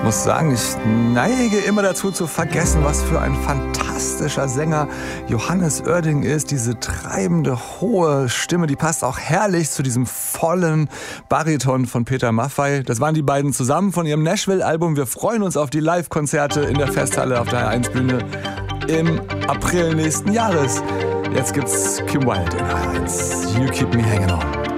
muss sagen, ich neige immer dazu zu vergessen, was für ein fantastischer Sänger Johannes Oerding ist. Diese treibende, hohe Stimme, die passt auch herrlich zu diesem vollen Bariton von Peter Maffay. Das waren die beiden zusammen von ihrem Nashville-Album. Wir freuen uns auf die Live-Konzerte in der Festhalle auf der H1-Bühne im April nächsten Jahres. Jetzt gibt's Kim Wilde in H1. You Keep Me Hanging On.